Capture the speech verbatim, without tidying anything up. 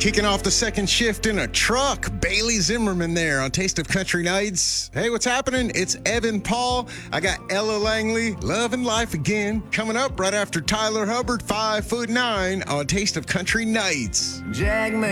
Kicking off the second shift in a truck, Bailey Zimmerman there on Taste of Country Nights. Hey, what's happening? It's Evan Paul. I got Ella Langley, Love and Life Again, coming up right after Tyler Hubbard, five foot nine on Taste of Country Nights. Jack